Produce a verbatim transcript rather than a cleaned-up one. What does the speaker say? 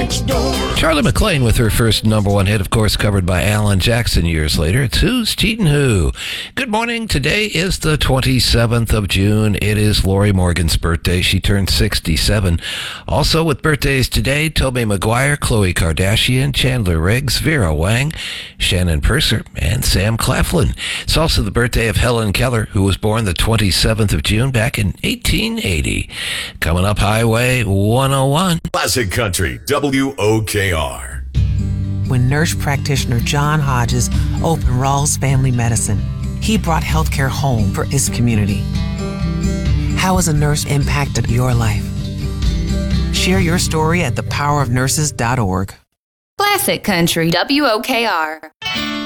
next door. Charlie McClain with her first number one hit, of course, covered by Alan Jackson years later. It's Who's Cheatin' Who? Good morning. Today is the twenty-seventh of June. It is Lori Morgan's birthday. She turned sixty-seven. Also with birthdays today, Tobey Maguire, Khloe Kardashian, Chandler Riggs, Vera Wang, Shannon Purser, and Sam Claflin. It's also the birthday of Helen Keller, who was born the twenty-seventh of June back in eighteen eighty. Coming up, Highway one oh one. Classic Country, W O K R. When nurse practitioner John Hodges opened Rawls Family Medicine, he brought healthcare home for his community. How has a nurse impacted your life? Share your story at the power of nurses dot org. Classic Country, W O K R.